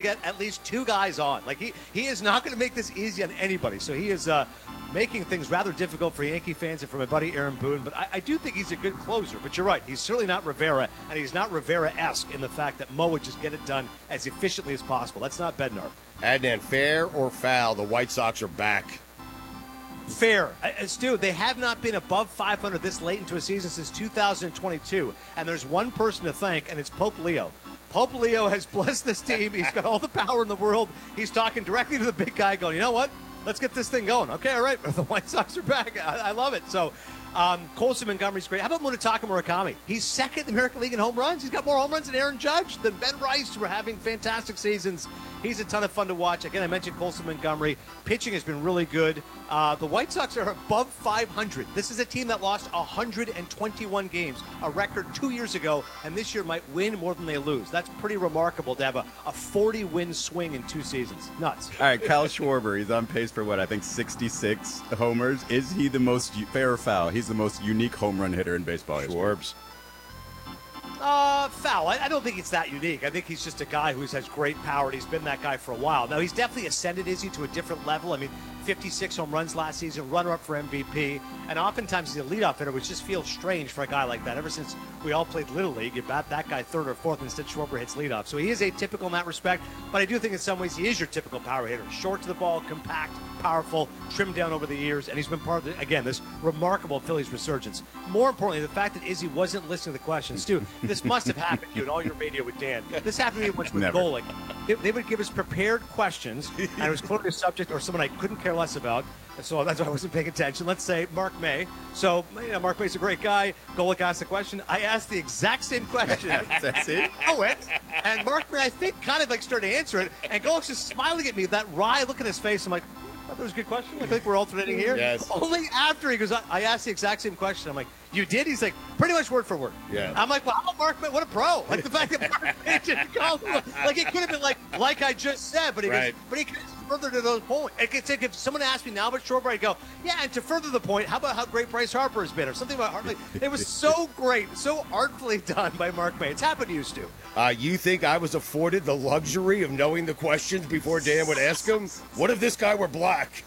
get at least 2 guys on. Like, he is not going to make this easy on anybody. So he is making things rather difficult for Yankee fans and for my buddy Aaron Boone. But I do think he's a good closer. But you're right. He's certainly not Rivera, and he's not Rivera-esque in the fact that Mo would just get it done as efficiently as possible. That's not Bednar. Adnan, fair or foul, the White Sox are back. Fair. Stu, they have not been above 500 this late into a season since 2022. And there's one person to thank, and it's Pope Leo. Pope Leo has blessed this team. He's got all the power in the world. He's talking directly to the big guy going, you know what? Let's get this thing going. Okay, all right. The White Sox are back. I love it. So, Colson Montgomery's great. How about Munetaka Murakami? He's second in the American League in home runs. He's got more home runs than Aaron Judge, than Ben Rice, who are having fantastic seasons. He's a ton of fun to watch. Again, I mentioned Colson Montgomery. Pitching has been really good. The White Sox are above 500. This is a team that lost 121 games, a record 2 years ago, and this year might win more than they lose. That's pretty remarkable to have a 40-win swing in 2 seasons. Nuts. All right, Kyle Schwarber, he's on pace for what, I think 66 homers. Is he the most fair or foul? He's the most unique home run hitter in baseball. Schwarbs. Foul. I don't think it's that unique. I think he's just a guy who has great power, and he's been that guy for a while. Now, he's definitely ascended, Izzy, to a different level. I mean, 56 home runs last season, runner-up for MVP, and oftentimes he's a leadoff hitter, which just feels strange for a guy like that. Ever since we all played Little League, you bat that guy third or fourth, instead Schwarber hits leadoff. So he is atypical in that respect, but I do think in some ways he is your typical power hitter. Short to the ball, compact, powerful, trimmed down over the years, and he's been part of, again, this remarkable Phillies resurgence. More importantly, the fact that Izzy wasn't listening to the questions. Dude, this must have happened to you in all your radio with Dan. This happened to me once with Golick. They would give us prepared questions, and it was clearly a subject or someone I couldn't care less about, so that's why I wasn't paying attention. Let's say Mark May. So, Mark May's a great guy. Golick asked the question. I asked the exact same question. That's it? And Mark May, I think, kind of like started to answer it, and Golick's just smiling at me with that wry look in his face. I'm like, that was a good question. I think we're alternating here. Yes. Only after he goes, I asked the exact same question. I'm like, you did? He's like, pretty much word for word. Yeah. I'm like, well, how about Mark May? What a pro. Like the fact that Mark May didn't call him. Like it could have been like I just said, but he goes, but he goes further to those points. If someone asked me now about Schwarber, I'd go, yeah, and to further the point, how about how great Bryce Harper has been or something about Harper? It was so great, so artfully done by Mark May. It's happened to you, Stu. You think I was afforded the luxury of knowing the questions before Dan would ask them? What if this guy were black?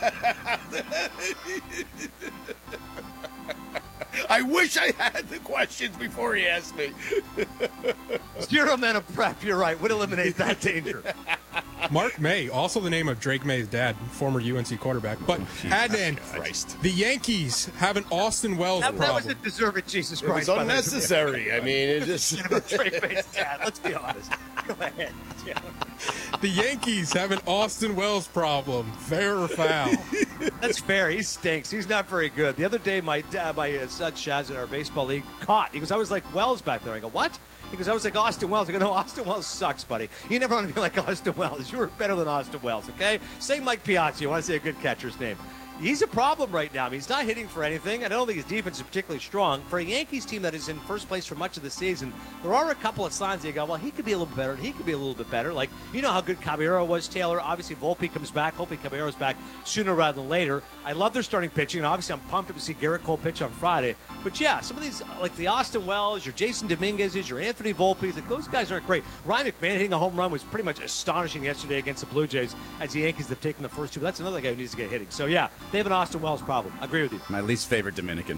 I wish I had the questions before he asked me. 0 men of prep, you're right, would eliminate that danger. Mark May, also the name of Drake May's dad, former UNC quarterback. But Adnan, the Yankees have an Austin Wells problem. That was a deserved, Jesus Christ. It was unnecessary. I mean, it just... Drake May's dad, let's be honest. Go ahead. Yeah. The Yankees have an Austin Wells problem. Fair or foul? That's fair. He stinks. He's not very good. The other day, my son Shaz in our baseball league caught. He goes, I was like Wells back there. I go, what? He goes, I was like Austin Wells. I go, no, Austin Wells sucks, buddy. You never want to be like Austin Wells. You were better than Austin Wells, okay? Say Mike Piazza. You want to say a good catcher's name. He's a problem right now. I mean, he's not hitting for anything. I don't think his defense is particularly strong. For a Yankees team that is in first place for much of the season, there are a couple of signs that you go, well, he could be a little better, and he could be a little bit better. Like, you know how good Caballero was, Taylor. Obviously, Volpe comes back. Hopefully, Caballero's back sooner rather than later. I love their starting pitching, and obviously, I'm pumped up to see Garrett Cole pitch on Friday. But, yeah, some of these, like the Austin Wells, your Jason Dominguez's, your Anthony Volpe's, like, those guys aren't great. Ryan McMahon hitting a home run was pretty much astonishing yesterday against the Blue Jays as the Yankees have taken the first 2. But that's another guy who needs to get hitting. So, yeah, they have an Austin Wells problem. I agree with you. My least favorite Dominican.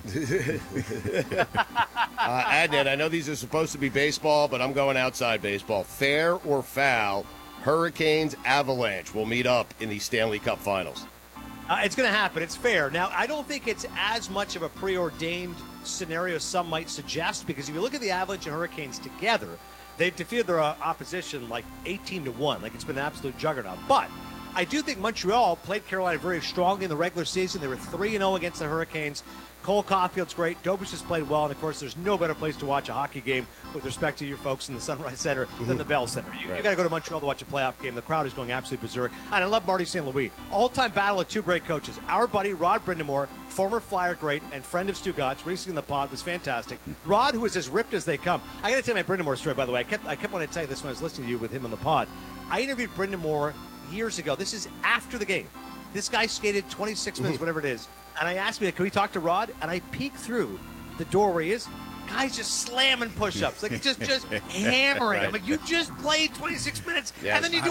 Adnan, I know these are supposed to be baseball, but I'm going outside baseball. Fair or foul, Hurricanes Avalanche will meet up in the Stanley Cup Finals. It's going to happen. It's fair. Now, I don't think it's as much of a preordained scenario as some might suggest, because if you look at the Avalanche and Hurricanes together, they've defeated their opposition like 18-1. Like, it's been an absolute juggernaut. But I do think Montreal played Carolina very strongly in the regular season. They were 3-0 against the Hurricanes. Cole Caulfield's great. Dobich has played well. And, of course, there's no better place to watch a hockey game with respect to your folks in the Sunrise Center than the Bell Center. You got to go to Montreal to watch a playoff game. The crowd is going absolutely berserk. And I love Marty St. Louis. All-time battle of 2 great coaches. Our buddy Rod Brindamore, former Flyer great and friend of Stu Gotch, recently in the pod, was fantastic. Rod, who is as ripped as they come. I got to tell you my Brindamore story, by the way. I kept wanting to tell you this when I was listening to you with him on the pod. I interviewed Brindamore years ago. This is after the game. This guy skated 26 minutes, whatever it is. And I asked me, can we talk to Rod? And I peeked through the door where he is. Guy's just slamming push-ups, like just hammering. I'm like, you just played 26 minutes, and then you do